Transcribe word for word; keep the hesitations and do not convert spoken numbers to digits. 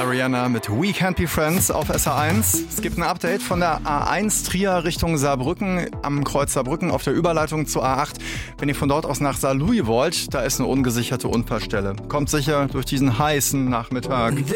Rihanna mit We Can't Be Friends auf S R eins. Es gibt ein Update von der A eins Trier Richtung Saarbrücken am Kreuz Saarbrücken auf der Überleitung zur A acht. Wenn ihr von dort aus nach Saarlouis wollt, da ist eine ungesicherte Unfallstelle. Kommt sicher durch diesen heißen Nachmittag.